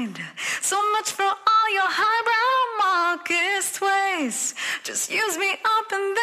mind. So much for all your highbrow Marcus ways. Just use me up and